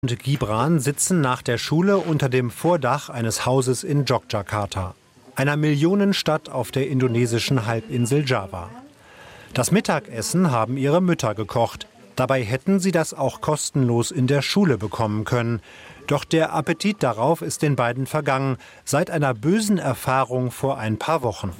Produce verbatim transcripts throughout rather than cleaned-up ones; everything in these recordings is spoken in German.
und Gibran sitzen nach der Schule unter dem Vordach eines Hauses in Yogyakarta, einer Millionenstadt auf der indonesischen Halbinsel Java. Das Mittagessen haben ihre Mütter gekocht. Dabei hätten sie das auch kostenlos in der Schule bekommen können. Doch der Appetit darauf ist den beiden vergangen, seit einer bösen Erfahrung vor ein paar Wochen.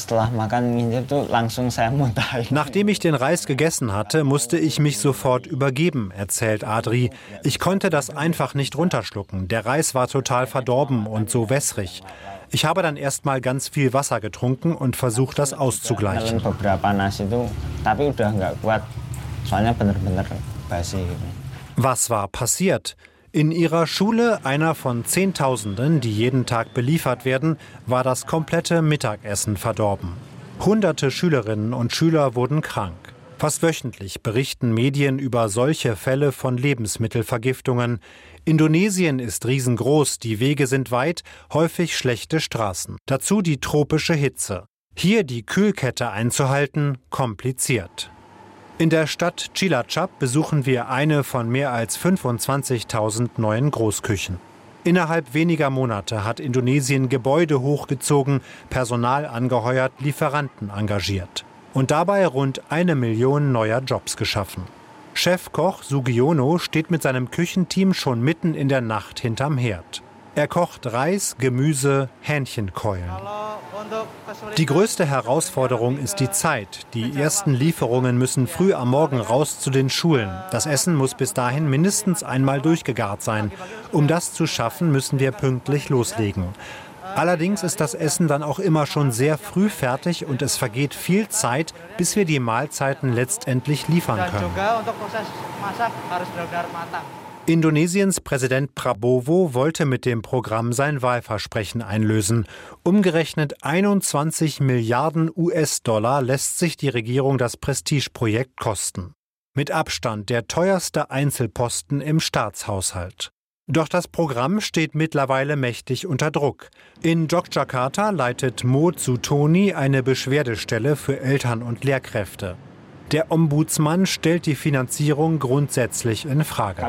Nachdem ich den Reis gegessen hatte, musste ich mich sofort übergeben, erzählt Adri. Ich konnte das einfach nicht runterschlucken. Der Reis war total verdorben und so wässrig. Ich habe dann erst mal ganz viel Wasser getrunken und versucht, das auszugleichen. Was war passiert? In ihrer Schule, einer von Zehntausenden, die jeden Tag beliefert werden, war das komplette Mittagessen verdorben. Hunderte Schülerinnen und Schüler wurden krank. Fast wöchentlich berichten Medien über solche Fälle von Lebensmittelvergiftungen. Indonesien ist riesengroß, die Wege sind weit, häufig schlechte Straßen. Dazu die tropische Hitze. Hier die Kühlkette einzuhalten, kompliziert. In der Stadt Cilacap besuchen wir eine von mehr als fünfundzwanzigtausend neuen Großküchen. Innerhalb weniger Monate hat Indonesien Gebäude hochgezogen, Personal angeheuert, Lieferanten engagiert. Und dabei rund eine Million neuer Jobs geschaffen. Chefkoch Sugiono steht mit seinem Küchenteam schon mitten in der Nacht hinterm Herd. Er kocht Reis, Gemüse, Hähnchenkeulen. Die größte Herausforderung ist die Zeit. Die ersten Lieferungen müssen früh am Morgen raus zu den Schulen. Das Essen muss bis dahin mindestens einmal durchgegart sein. Um das zu schaffen, müssen wir pünktlich loslegen. Allerdings ist das Essen dann auch immer schon sehr früh fertig und es vergeht viel Zeit, bis wir die Mahlzeiten letztendlich liefern können. Indonesiens Präsident Prabowo wollte mit dem Programm sein Wahlversprechen einlösen. Umgerechnet einundzwanzig Milliarden U S-Dollar lässt sich die Regierung das Prestigeprojekt kosten. Mit Abstand der teuerste Einzelposten im Staatshaushalt. Doch das Programm steht mittlerweile mächtig unter Druck. In Yogyakarta leitet Mo Zutoni eine Beschwerdestelle für Eltern und Lehrkräfte. Der Ombudsmann stellt die Finanzierung grundsätzlich in Frage.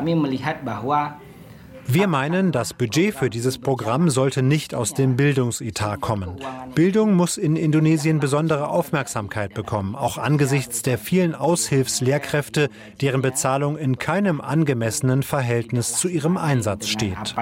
Wir meinen, das Budget für dieses Programm sollte nicht aus dem Bildungsetat kommen. Bildung muss in Indonesien besondere Aufmerksamkeit bekommen, auch angesichts der vielen Aushilfslehrkräfte, deren Bezahlung in keinem angemessenen Verhältnis zu ihrem Einsatz steht.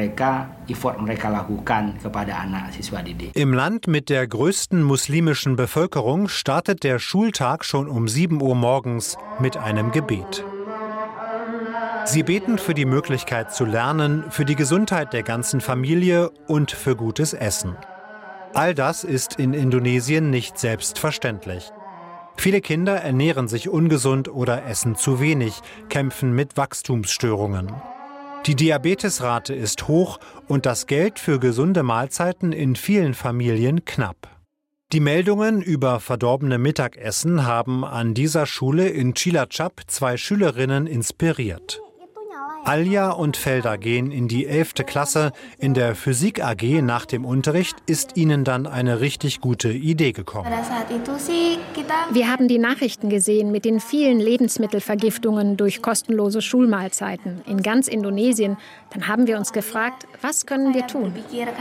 Im Land mit der größten muslimischen Bevölkerung startet der Schultag schon um sieben Uhr morgens mit einem Gebet. Sie beten für die Möglichkeit zu lernen, für die Gesundheit der ganzen Familie und für gutes Essen. All das ist in Indonesien nicht selbstverständlich. Viele Kinder ernähren sich ungesund oder essen zu wenig, kämpfen mit Wachstumsstörungen. Die Diabetesrate ist hoch und das Geld für gesunde Mahlzeiten in vielen Familien knapp. Die Meldungen über verdorbene Mittagessen haben an dieser Schule in Cilacap zwei Schülerinnen inspiriert. Alja und Felda gehen in die elfte Klasse. In der Physik A G nach dem Unterricht ist ihnen dann eine richtig gute Idee gekommen. Wir haben die Nachrichten gesehen mit den vielen Lebensmittelvergiftungen durch kostenlose Schulmahlzeiten in ganz Indonesien. Dann haben wir uns gefragt, was können wir tun?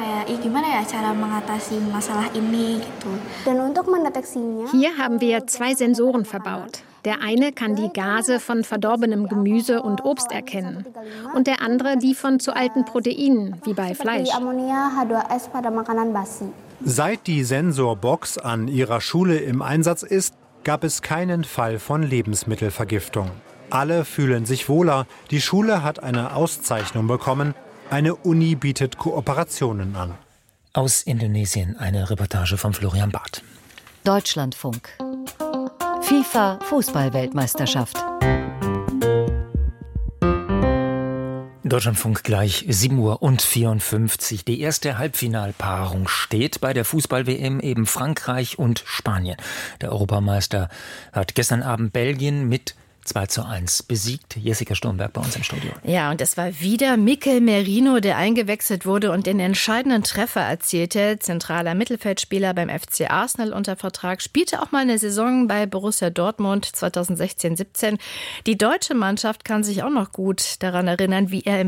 Hier haben wir zwei Sensoren verbaut. Der eine kann die Gase von verdorbenem Gemüse und Obst erkennen und der andere die von zu alten Proteinen, wie bei Fleisch. Seit die Sensorbox an ihrer Schule im Einsatz ist, gab es keinen Fall von Lebensmittelvergiftung. Alle fühlen sich wohler. Die Schule hat eine Auszeichnung bekommen. Eine Uni bietet Kooperationen an. Aus Indonesien eine Reportage von Florian Barth. Deutschlandfunk. FIFA-Fußball-Weltmeisterschaft. Deutschlandfunk gleich sieben Uhr und vierundfünfzig. Die erste Halbfinalpaarung steht bei der Fußball-W M, eben Frankreich und Spanien. Der Europameister hat gestern Abend Belgien mit zwei zu eins besiegt. Jessica Sturmberg bei uns im Studio. Ja, und es war wieder Mikel Merino, der eingewechselt wurde und den entscheidenden Treffer erzielte. Zentraler Mittelfeldspieler beim F C Arsenal unter Vertrag, spielte auch mal eine Saison bei Borussia Dortmund zweitausendsechzehn siebzehn. Die deutsche Mannschaft kann sich auch noch gut daran erinnern, wie er im